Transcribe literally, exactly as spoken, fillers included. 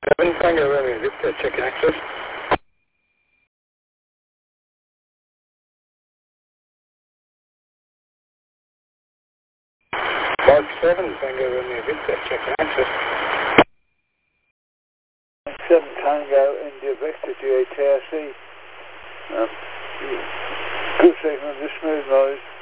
seven Tango Romeo Victor, check access. Mark seven Tango Romeo Victor, check access. seven Tango India Victor, G A T R C. Um, good segment, just smooth noise.